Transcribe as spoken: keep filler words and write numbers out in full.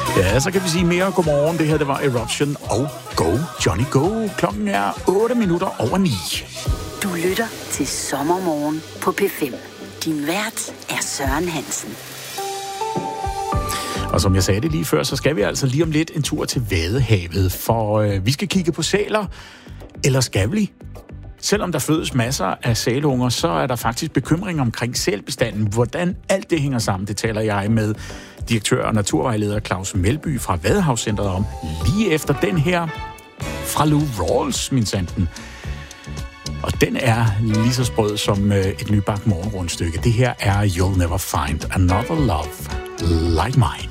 Ja, så kan vi sige mere godmorgen. Det her, det var Eruption og Go Johnny Go. Klokken er otte minutter over ni. Du lytter til Sommermorgen på P fem. Din vært er Søren Hansen. Og som jeg sagde det lige før, så skal vi altså lige om lidt en tur til Vadehavet, for øh, vi skal kigge på sæler, eller skal vi? Selvom der fødes masser af sælunger, så er der faktisk bekymring omkring sælbestanden. Hvordan alt det hænger sammen, det taler jeg med direktør og naturvejleder Claus Melby fra Vadehavscentret om lige efter den her fra Lou Rawls, min sanden. Og den er lige så sprød som et nybagt morgenrundstykke. Det her er You'll Never Find Another Love Like Mine.